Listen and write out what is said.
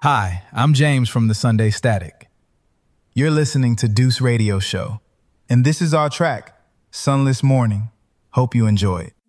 Hi, I'm James from the Sunday Static. You're listening to Deuce Radio Show, and this is our track, Sunless Morning. Hope you enjoy it.